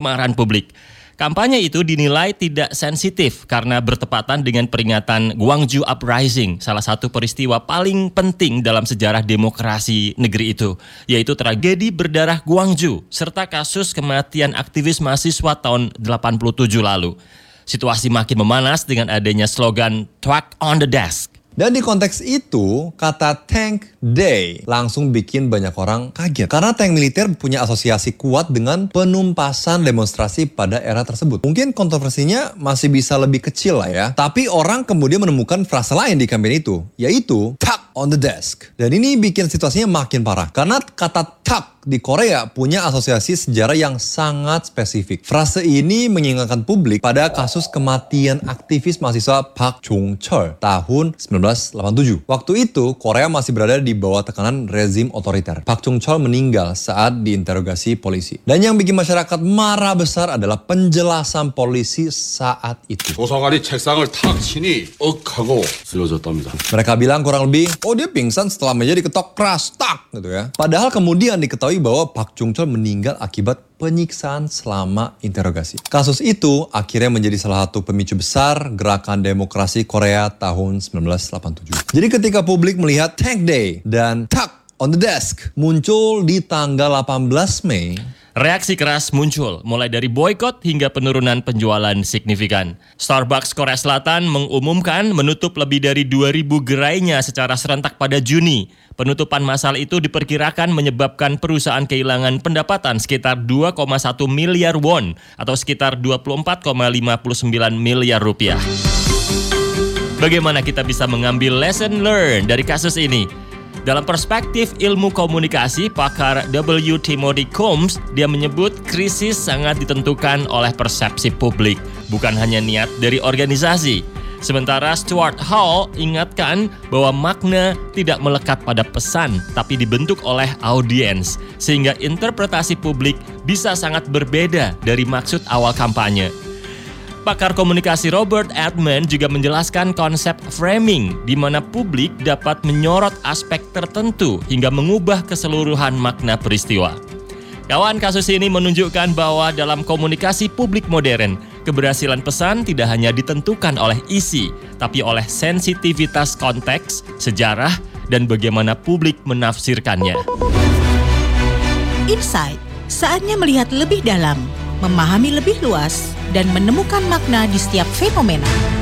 kemarahan publik. Kampanye itu dinilai tidak sensitif karena bertepatan dengan peringatan Gwangju Uprising, salah satu peristiwa paling penting dalam sejarah demokrasi negeri itu, yaitu tragedi berdarah Gwangju serta kasus kematian aktivis mahasiswa tahun 87 lalu. Situasi makin memanas dengan adanya slogan "Truck on the Desk". Dan di konteks itu, kata Tank Day langsung bikin banyak orang kaget. Karena tank militer punya asosiasi kuat dengan penumpasan demonstrasi pada era tersebut. Mungkin kontroversinya masih bisa lebih kecil lah ya. Tapi orang kemudian menemukan frase lain di kampanye itu, yaitu "Truck on the Desk". Dan ini bikin situasinya makin parah. Karena kata "truck" di Korea punya asosiasi sejarah yang sangat spesifik. Frase ini mengingatkan publik pada kasus kematian aktivis mahasiswa Park Chung-cheol tahun 1987. Waktu itu, Korea masih berada di bawah tekanan rezim otoriter. Park Chung-cheol meninggal saat diinterogasi polisi. Dan yang bikin masyarakat marah besar adalah penjelasan polisi saat itu. 조사관이 책상을 탁 치니 하고 쓰러졌답니다. Mereka bilang kurang lebih, dia pingsan setelah meja diketok keras, tak gitu ya. Padahal kemudian diketahui bahwa Park Chung-cheol meninggal akibat penyiksaan selama interogasi. Kasus itu akhirnya menjadi salah satu pemicu besar gerakan demokrasi Korea tahun 1987. Jadi ketika publik melihat Tank Day dan Truck on the Desk muncul di tanggal 18 Mei, reaksi keras muncul, mulai dari boykot hingga penurunan penjualan signifikan. Starbucks Korea Selatan mengumumkan menutup lebih dari 2.000 gerainya secara serentak pada Juni. Penutupan massal itu diperkirakan menyebabkan perusahaan kehilangan pendapatan sekitar 2,1 miliar won atau sekitar 24,59 miliar rupiah. Bagaimana kita bisa mengambil lesson learned dari kasus ini? Dalam perspektif ilmu komunikasi, pakar W. Timothy Combs, dia menyebut krisis sangat ditentukan oleh persepsi publik, bukan hanya niat dari organisasi. Sementara Stuart Hall ingatkan bahwa makna tidak melekat pada pesan, tapi dibentuk oleh audiens, sehingga interpretasi publik bisa sangat berbeda dari maksud awal kampanye. Pakar komunikasi Robert Edman juga menjelaskan konsep framing, di mana publik dapat menyorot aspek tertentu hingga mengubah keseluruhan makna peristiwa. Kawan, kasus ini menunjukkan bahwa dalam komunikasi publik modern, keberhasilan pesan tidak hanya ditentukan oleh isi, tapi oleh sensitivitas konteks, sejarah, dan bagaimana publik menafsirkannya. Insight, saatnya melihat lebih dalam, memahami lebih luas, dan menemukan makna di setiap fenomena.